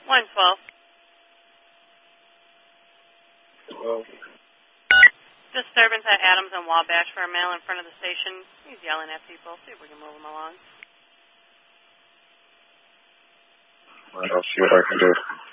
112. Well, Disturbance at Adams and Wabash for a male in front of the station. He's yelling at people. See if we can move him along. I'll see what I can do.